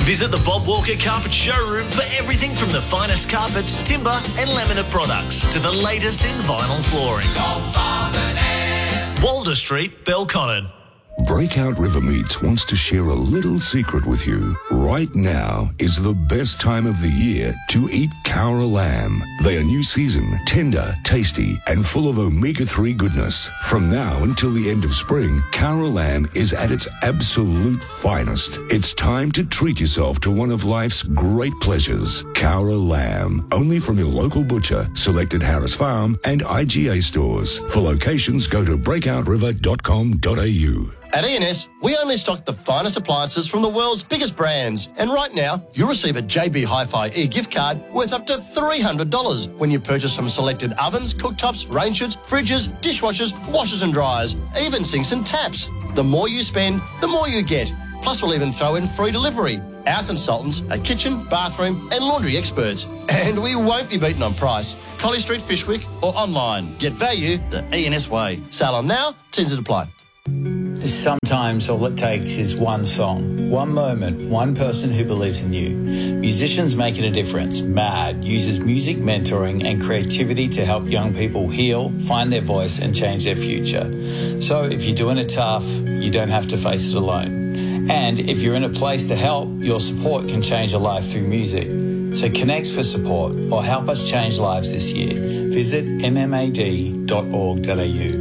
Visit the Bob Walker Carpet Showroom for everything from the finest carpets, timber and laminate products to the latest in vinyl flooring. Walder Street, Belconnen. Breakout River Meats wants to share a little secret with you. Right now is the best time of the year to eat Cowra lamb. They are new season, tender, tasty, and full of omega-3 goodness. From now until the end of spring, Cowra lamb is at its absolute finest. It's time to treat yourself to one of life's great pleasures. Cowra lamb, only from your local butcher, selected Harris Farm and IGA stores. For locations, go to breakoutriver.com.au. At E&S, we only stock the finest appliances from the world's biggest brands. And right now, you'll receive a JB Hi-Fi e-gift card worth up to $300 when you purchase some selected ovens, cooktops, range hoods, fridges, dishwashers, washers and dryers, even sinks and taps. The more you spend, the more you get. Plus, we'll even throw in free delivery. Our consultants are kitchen, bathroom and laundry experts. And we won't be beaten on price. Collie Street, Fishwick or online. Get value the E&S way. Sale on now, tends to apply. Sometimes all it takes is one song, one moment, one person who believes in you. Musicians Making a Difference, MAD, uses music mentoring and creativity to help young people heal, find their voice and change their future. So if you're doing it tough, you don't have to face it alone. And if you're in a place to help, your support can change a life through music. So connect for support or help us change lives this year. Visit mmad.org.au.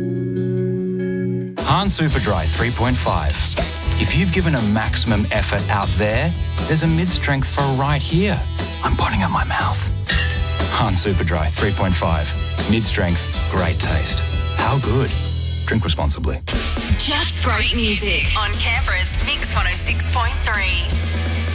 Hahn Superdry 3.5. If you've given a maximum effort out there, there's a mid-strength for right here. I'm putting up my mouth. Hahn Superdry 3.5. Mid-strength, great taste. How good? Drink responsibly. Just great music on Canberra's Mix 106.3.